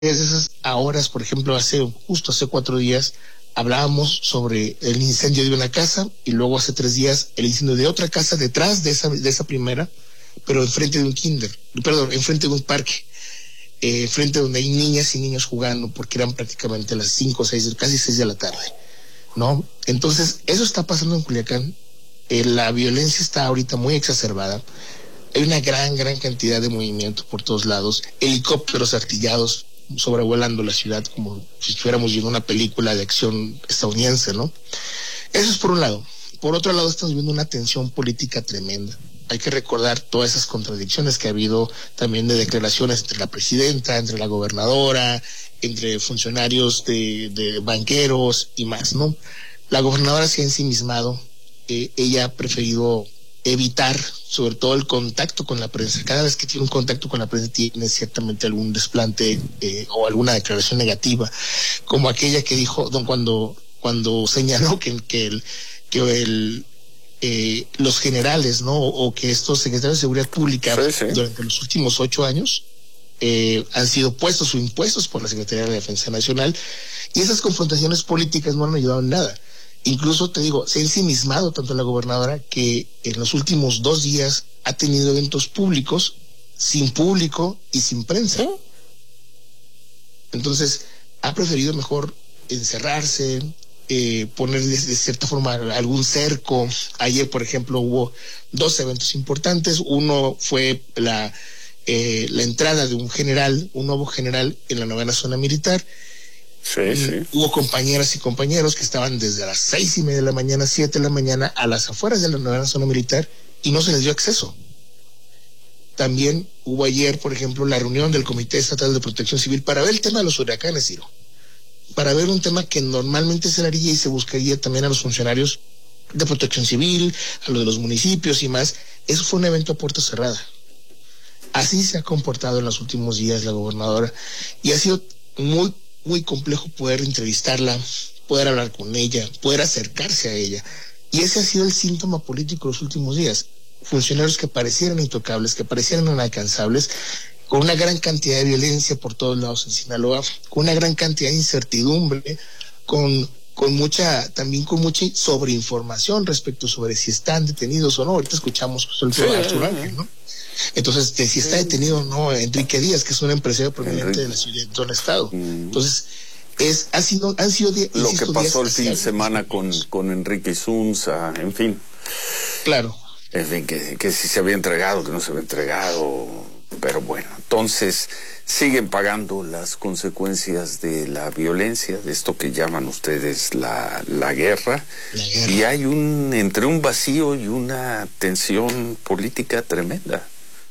esas horas, por ejemplo, justo hace 4 días, hablábamos sobre el incendio de una casa y luego hace 3 días el incendio de otra casa detrás de esa primera, pero enfrente de enfrente de un parque, frente donde hay niñas y niños jugando, porque eran prácticamente las 5 o 6, casi 6 de la tarde, ¿no? Entonces, eso está pasando en Culiacán. La violencia está ahorita muy exacerbada. Hay una gran cantidad de movimiento por todos lados, helicópteros artillados sobrevolando la ciudad como si estuviéramos viendo una película de acción estadounidense, ¿no? Eso es por un lado. Por otro lado, estamos viendo una tensión política tremenda. Hay que recordar todas esas contradicciones que ha habido también de declaraciones entre la presidenta, entre la gobernadora, entre funcionarios de banqueros y más, ¿no? La gobernadora se ha ensimismado. Ella ha preferido evitar sobre todo el contacto con la prensa. Cada vez que tiene un contacto con la prensa tiene ciertamente algún desplante o alguna declaración negativa, como aquella que dijo cuando señaló que los generales, ¿no? O que estos secretarios de seguridad pública durante los últimos 8 años han sido puestos o impuestos por la Secretaría de Defensa Nacional, y esas confrontaciones políticas no han ayudado en nada. Incluso, te digo, se ha ensimismado tanto la gobernadora que en los últimos 2 días ha tenido eventos públicos sin público y sin prensa. Entonces, ha preferido mejor encerrarse, poner de cierta forma algún cerco. Ayer, por ejemplo, hubo 2 eventos importantes. Uno fue la entrada de un nuevo general en la 9ª zona militar. Sí. Hubo compañeras y compañeros que estaban desde las 6:30 de la mañana, 7 de la mañana, a las afueras de la 9ª zona militar y no se les dio acceso. También hubo ayer, por ejemplo, la reunión del Comité Estatal de Protección Civil para ver el tema de los huracanes, Ciro. Para ver un tema que normalmente se haría y se buscaría también a los funcionarios de Protección Civil, a los de los municipios y más. Eso fue un evento a puerta cerrada. Así se ha comportado en los últimos días la gobernadora y ha sido muy complejo poder entrevistarla, poder hablar con ella, poder acercarse a ella. Y ese ha sido el síntoma político de los últimos días. Funcionarios que parecieran intocables, que parecieran inalcanzables, con una gran cantidad de violencia por todos lados en Sinaloa, con una gran cantidad de incertidumbre, con mucha sobreinformación respecto sobre si están detenidos o no. Ahorita escuchamos el tema de Arturo Ángel, ¿no? Entonces, si está detenido o no Enrique Díaz, que es un empresario prominente de la ciudad, del estado. Entonces, han sido lo que pasó el fin de semana con Enrique Isunza, en fin. Claro. En fin, que si se había entregado, que no se había entregado. Pero bueno, entonces siguen pagando las consecuencias de la violencia, de esto que llaman ustedes la guerra. Y hay entre un vacío y una tensión política tremenda.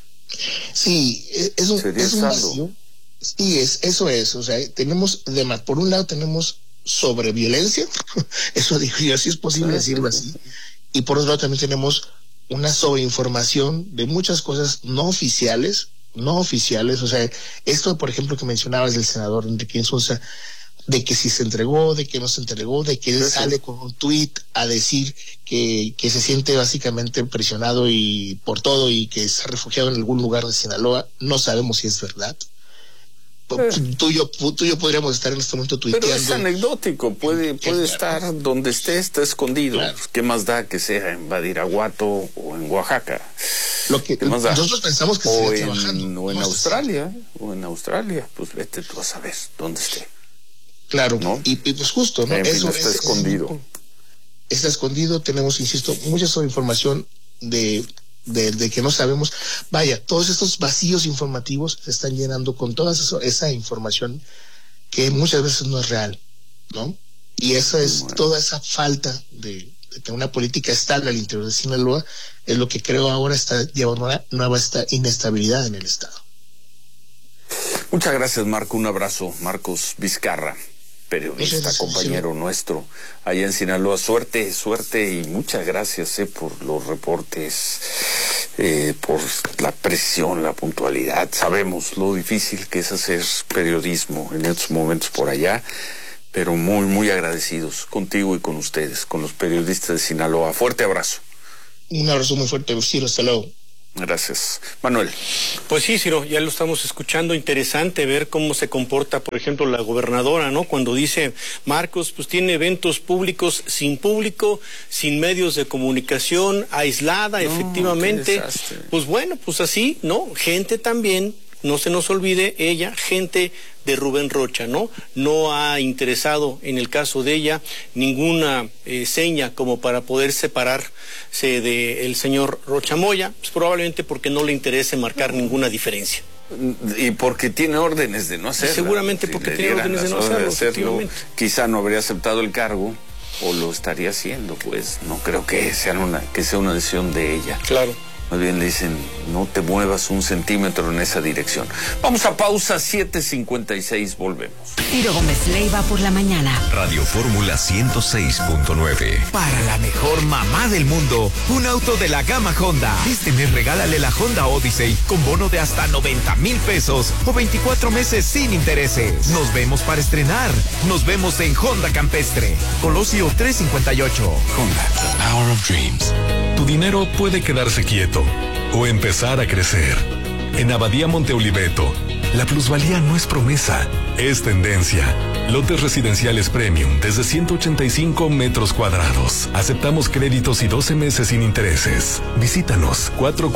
Sí, es un vacío. Sí, eso es. O sea, por un lado tenemos sobreviolencia, eso digo yo, sí es posible decirlo así. Y por otro lado también tenemos una sobreinformación de muchas cosas no oficiales. O sea, esto, por ejemplo, que mencionabas del senador Enrique Insulza, de que si se entregó, de que no se entregó, de que él sale con un tuit a decir que se siente básicamente presionado y por todo y que se ha refugiado en algún lugar de Sinaloa. No sabemos si es verdad. Tú y yo podríamos estar en este momento tuiteando. Pero es anecdótico, puede estar donde está escondido. Claro. ¿Qué más da que sea en Badiraguato o en Oaxaca? Nosotros pensamos que sería trabajando. O en Australia, pues vete tú a saber dónde esté. Claro, ¿no? Y pues justo, ¿no? Eso está escondido. Está escondido, tenemos, insisto, mucha información de que no sabemos. Vaya, todos estos vacíos informativos se están llenando con toda esa información que muchas veces no es real, ¿no? Y toda esa falta de una política estable al interior de Sinaloa es lo que creo ahora está llevando a una nueva inestabilidad en el estado. Muchas gracias, Marco. Un abrazo. Marcos Vizcarra, periodista, compañero nuestro allá en Sinaloa. Suerte y muchas gracias por los reportes, por la precisión, la puntualidad. Sabemos lo difícil que es hacer periodismo en estos momentos por allá, pero muy, muy agradecidos contigo y con ustedes, con los periodistas de Sinaloa. Fuerte abrazo. Un abrazo muy fuerte, Lucero. Hasta luego. Gracias. Manuel. Pues sí, Ciro, ya lo estamos escuchando. Interesante ver cómo se comporta, por ejemplo, la gobernadora, ¿no? Cuando dice, Marcos, pues tiene eventos públicos, sin medios de comunicación, aislada, efectivamente. Pues bueno, pues así, ¿no? Gente también, no se nos olvide, ella, gente de Rubén Rocha, ¿no? No ha interesado, en el caso de ella, ninguna seña como para poder separarse del señor Rocha Moya, pues probablemente porque no le interese marcar ninguna diferencia. Y porque tiene órdenes de no hacerlo. Seguramente porque tiene órdenes de no hacerlo. Quizá no habría aceptado el cargo o lo estaría haciendo, pues no creo que sea una decisión de ella. Claro. Más bien le dicen, no te muevas un centímetro en esa dirección. Vamos a pausa, 7:56, volvemos. Ciro Gómez Leiva por la mañana. Radio Fórmula 106.9. Para la mejor mamá del mundo, un auto de la gama Honda. Este mes regálale la Honda Odyssey con bono de hasta 90,000 pesos o 24 meses sin intereses. Nos vemos para estrenar. Nos vemos en Honda Campestre, Colosio 358. Honda, the power of dreams. Tu dinero puede quedarse quieto o empezar a crecer. En Abadía Monte Oliveto, la plusvalía no es promesa, es tendencia. Lotes residenciales premium desde 185 metros cuadrados. Aceptamos créditos y 12 meses sin intereses. Visítanos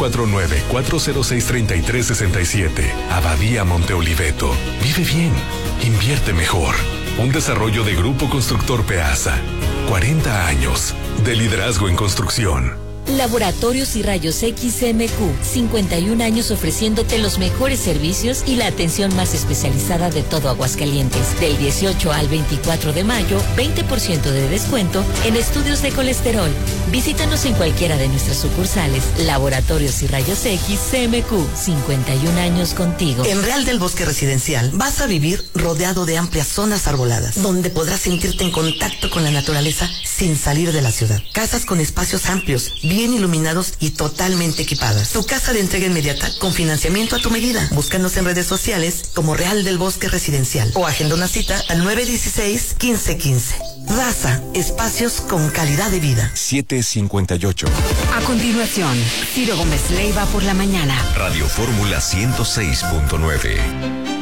449-406-3367. Abadía Monte Oliveto. Vive bien, invierte mejor. Un desarrollo de Grupo Constructor Peasa. 40 años de liderazgo en construcción. Laboratorios y Rayos X CMQ, 51 años ofreciéndote los mejores servicios y la atención más especializada de todo Aguascalientes. Del 18 al 24 de mayo, 20% de descuento en estudios de colesterol. Visítanos en cualquiera de nuestras sucursales. Laboratorios y Rayos X CMQ, 51 años contigo. En Real del Bosque Residencial vas a vivir rodeado de amplias zonas arboladas, donde podrás sentirte en contacto con la naturaleza sin salir de la ciudad. Casas con espacios amplios, bien iluminados y totalmente equipadas. Tu casa de entrega inmediata con financiamiento a tu medida. Búscanos en redes sociales como Real del Bosque Residencial o agenda una cita al 916-1515. Raza, espacios con calidad de vida. 7:58. A continuación, Ciro Gómez Leiva por la mañana. Radio Fórmula 106.9.